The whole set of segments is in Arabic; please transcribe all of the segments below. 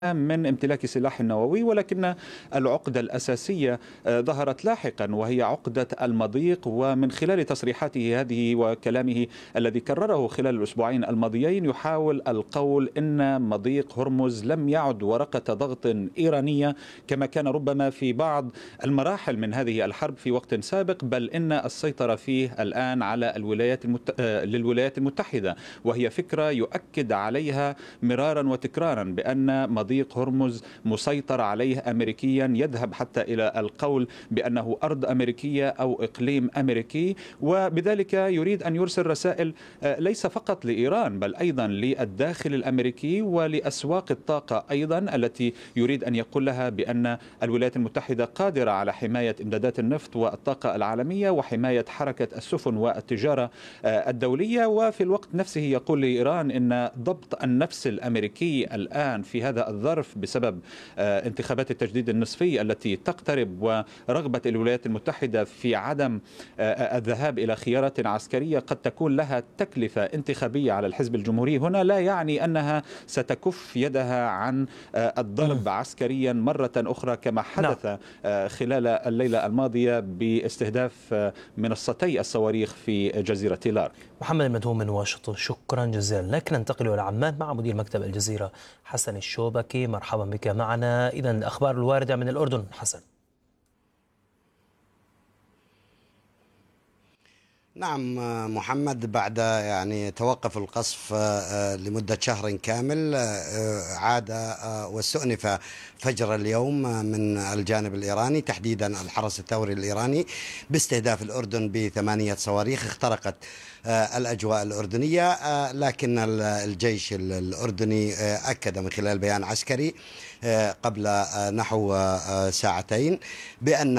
من امتلاك سلاح نووي، ولكن العقدة الأساسية ظهرت لاحقا، وهي عقدة المضيق. ومن خلال تصريحاته هذه وكلامه الذي كرره خلال الأسبوعين الماضيين يحاول القول إن مضيق هرمز لم يعد ورقة ضغط إيرانية كما كان ربما في بعض المراحل من هذه الحرب في وقت سابق، بل إن السيطرة فيه الآن على للولايات المتحدة، وهي فكرة يؤكد عليها مرارا وتكرارا بأن مضيق هرمز مسيطر عليه أمريكيا، يذهب حتى إلى القول بأنه أرض أمريكية أو إقليم أمريكي، وبذلك يريد أن يرسل رسائل ليس فقط لإيران بل أيضا للداخل الأمريكي ولأسواق الطاقة أيضا، التي يريد أن يقول لها بأن الولايات المتحدة قادرة على حماية إمدادات النفط والطاقة العالمية وحماية حركة السفن والتجارة الدولية. وفي الوقت نفسه يقول لإيران أن ضبط النفس الأمريكي الآن في هذا الظرف بسبب انتخابات التجديد النصفي التي تقترب ورغبة الولايات المتحدة في عدم الذهاب إلى خيارات عسكرية قد تكون لها تكلفة انتخابية على الحزب الجمهوري، هنا لا يعني أنها ستكف يدها عن الضرب عسكريا مرة أخرى كما نعم. حدث خلال الليلة الماضية باستهداف منصتي الصواريخ في جزيرة لار. محمد المدهوم من واشنطن، شكرا جزيلا لك. ننتقل إلى عمان مع مدير مكتب الجزيرة حسن الشوبكي. مرحبا بك معنا. إذن الأخبار الواردة من الأردن حسن. نعم محمد، بعد توقف القصف لمدة شهر كامل عاد واستؤنف فجر اليوم من الجانب الإيراني، تحديدا الحرس الثوري الإيراني، باستهداف الأردن ب8 صواريخ اخترقت الأجواء الأردنية. لكن الجيش الأردني أكد من خلال بيان عسكري قبل نحو ساعتين بأن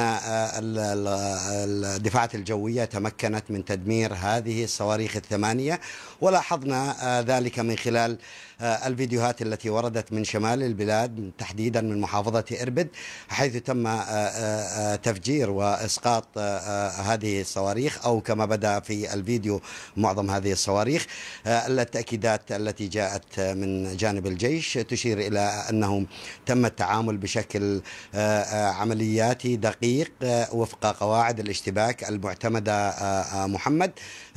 الدفاعات الجوية تمكنت من تدمير هذه الصواريخ ال8، ولاحظنا ذلك من خلال الفيديوهات التي وردت من شمال البلاد، تحديدا من محافظة إربد، حيث تم تفجير وإسقاط هذه الصواريخ، أو كما بدأ في الفيديو معظم هذه الصواريخ. التأكيدات التي جاءت من جانب الجيش تشير إلى أنه تم التعامل بشكل عملياتي دقيق وفق قواعد الاشتباك المعتمدة محمد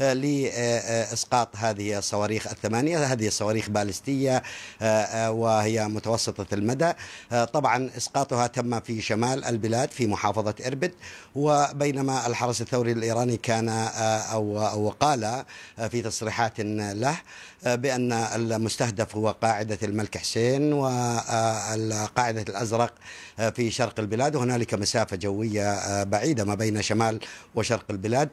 لإسقاط هذه الصواريخ ال8. هذه الصواريخ باليستية وهي متوسطة المدى. طبعا إسقاطها تم في شمال البلاد في محافظة إربد، وبينما الحرس الثوري الإيراني كان أو قال في تصريحات له بأن المستهدف هو قاعدة الملك حسين والقاعدة الأزرق في شرق البلاد، وهنالك مسافة جوية بعيدة ما بين شمال وشرق البلاد.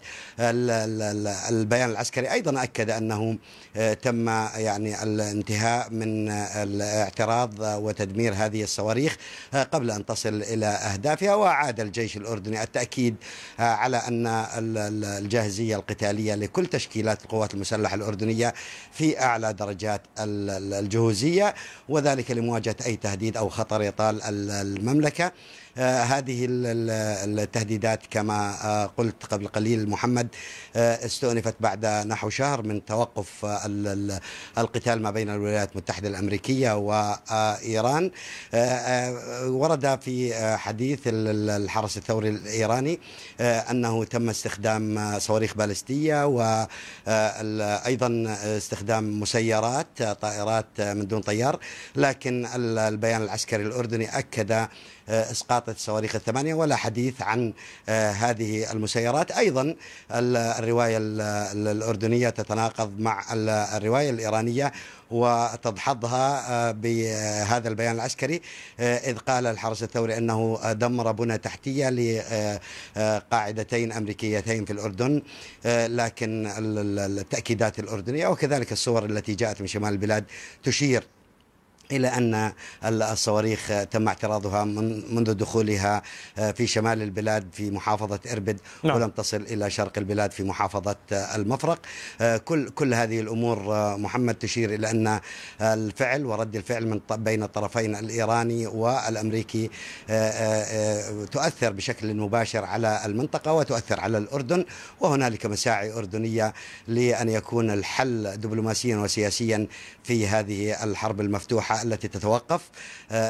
البيان العسكري أيضا أكد أنه تم الانتهاء من الاعتراض وتدمير هذه الصواريخ قبل أن تصل إلى أهدافها. وأعاد الجيش الأردني التأكيد على أن الجاهزية القتالية لكل تشكيلات القوات المسلحة الأردنية في أعلى درجات الجهوزية، وذلك لمواجهة أي تهديد أو خطر يطال المملكة. هذه التهديدات كما قلت قبل قليل محمد استؤنفت بعد نحو شهر من توقف القتال ما بين الولايات المتحدة الأمريكية وإيران. ورد في حديث الحرس الثوري الإيراني أنه تم استخدام صواريخ باليستية وأيضا استخدام مسيرات طائرات من دون طيار، لكن البيان العسكري الأردني أكد إسقاط الصواريخ ال8 ولا حديث عن هذه المسيرات. أيضا الرواية الأردنية تتناقض مع الرواية الإيرانية وتدحضها بهذا البيان العسكري، إذ قال الحرس الثوري أنه دمر بنى تحتية لقاعدتين أمريكيتين في الأردن. لكن التأكيدات الأردنية وكذلك الصور التي جاءت من شمال البلاد تشير إلى أن الصواريخ تم اعتراضها منذ دخولها في شمال البلاد في محافظة إربد، ولم تصل إلى شرق البلاد في محافظة المفرق. كل هذه الأمور محمد تشير إلى أن الفعل ورد الفعل من بين الطرفين الإيراني والأمريكي تؤثر بشكل مباشر على المنطقة وتؤثر على الأردن، وهنالك مساعي أردنية لأن يكون الحل دبلوماسيا وسياسيا في هذه الحرب المفتوحة التي تتوقف.